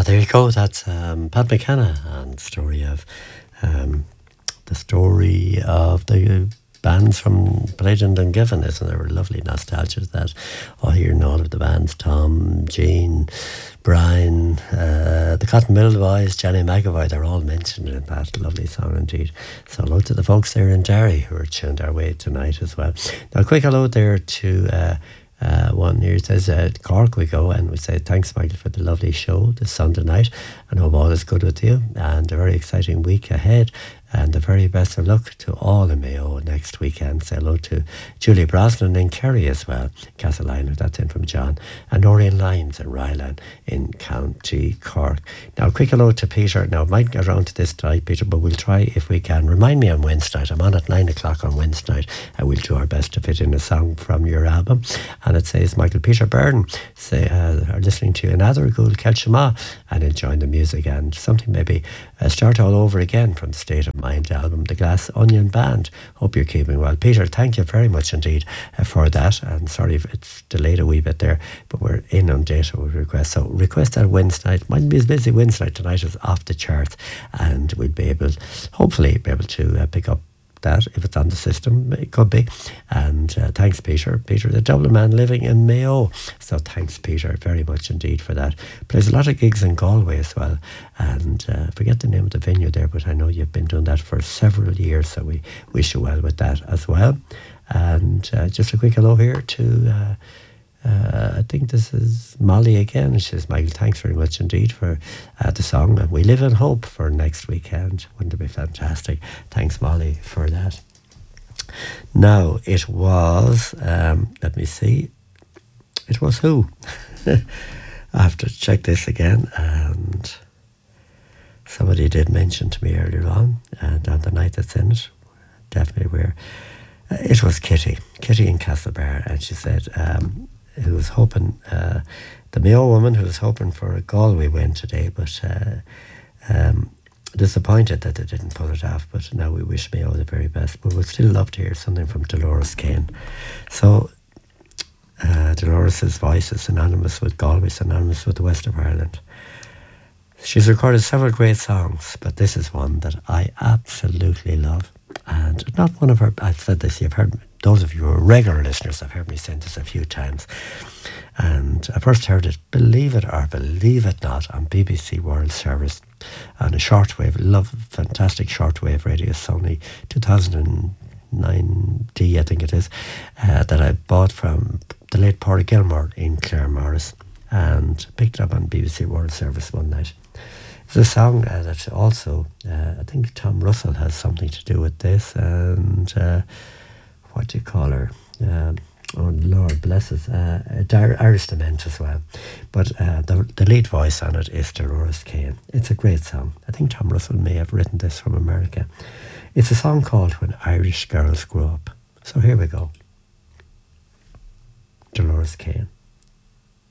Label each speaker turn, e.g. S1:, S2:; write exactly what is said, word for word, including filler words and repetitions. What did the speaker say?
S1: there you go. That's um, Pat McKenna and the story of um, the story of the bands from Parade and Dungiven. Isn't there a lovely nostalgia to that? Oh, hearing all of the bands, Tom, Gene, Brian, uh, the Cotton Mill Boys, Jenny McAvoy, they're all mentioned in that lovely song indeed. So hello to the folks there in Derry who are tuned our way tonight as well. Now, a quick hello there to uh, Uh, one here says, uh, Cork we go, and we say thanks, Michael, for the lovely show this Sunday night, and hope all is good with you, and a very exciting week ahead, and the very best of luck to all in Mayo next weekend. Say hello to Julie Brosnan in Kerry as well, Castleliner, that's in from John, and Orion Lyons in Ryland in County Cork. Now, a quick hello to Peter. Now, I might get around to this tonight, Peter, but we'll try if we can. Remind me on Wednesday night. I'm on at nine o'clock on Wednesday night, and we'll do our best to fit in a song from your album. And it says Michael Peter Byrne say, uh, are listening to another Gul Kelshama and enjoying the music, and something maybe uh, start all over again from the State of Mind album, the Glass Onion Band. Hope you're keeping well. Peter, thank you very much indeed uh, for that, and sorry if it's delayed a wee bit there, but we're inundated with requests. So request that Wednesday night. Might be as busy Wednesday night. Tonight is off the charts, and we'll be able, hopefully be able to uh, pick up that if it's on the system. It could be. And uh, thanks, Peter. Peter, the Dublin man living in Mayo. So thanks, Peter, very much indeed for that. Plays a lot of gigs in Galway as well. And uh, forget the name of the venue there, but I know you've been doing that for several years, so we wish you well with that as well. And uh, just a quick hello here to uh, Uh, I think this is Molly again. She says, Michael, thanks very much indeed for uh, the song. And we live in hope for next weekend. Wouldn't it be fantastic? Thanks, Molly, for that. Now, it was, um, let me see, it was who? I have to check this again. And somebody did mention to me earlier on, and on the night that's in it, definitely where, uh, it was Kitty, Kitty in Castlebar. And she said, um, who was hoping, uh, the Mayo woman who was hoping for a Galway win today, but uh, um, disappointed that they didn't pull it off. But now we wish Mayo the very best. But we'd still love to hear something from Dolores Kane. So uh, Dolores' voice is synonymous with Galway, synonymous with the west of Ireland. She's recorded several great songs, but this is one that I absolutely love. And not one of her, I've said this, you've heard, those of you who are regular listeners have heard me say this a few times. And I first heard it, believe it or believe it not, on B B C World Service on a shortwave, love, fantastic shortwave radio, Sony two thousand nine D, I think it is, uh, that I bought from the late Padraig Gilmore in Claremorris, and picked it up on B B C World Service one night. It's a song uh, that also, uh, I think Tom Russell has something to do with this, and uh, what do you call her? Um, oh Lord bless us, uh, Iris Dement as well. But uh, the, the lead voice on it is Dolores Kane. It's a great song. I think Tom Russell may have written this from America. It's a song called When Irish Girls Grow Up. So here we go. Dolores Kane.